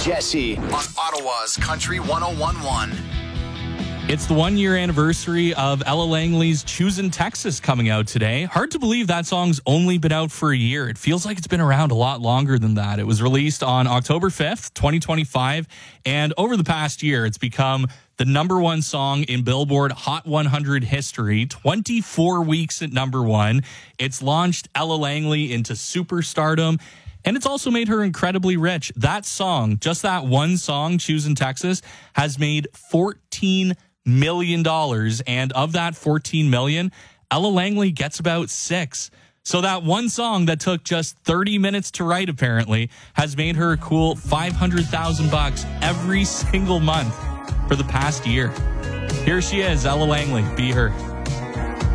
Jesse on Ottawa's Country 101.1. It's the 1-year anniversary of Ella Langley's Choosin' Texas coming out today. Hard to believe that song's only been out for a year. It feels like it's been around a lot longer than that. It was released on October 5th, 2025, and over the past year, it's become the #1 song in Billboard Hot 100 history, 24 weeks at #1. It's launched Ella Langley into superstardom, and it's also made her incredibly rich. That song, just that one song, Choosin' Texas, has made $14 million. And of that $14 million, Ella Langley gets about 6. So that one song that took just 30 minutes to write, apparently, has made her a cool $500,000 every single month for the past year. Here she is, Ella Langley. Be Her.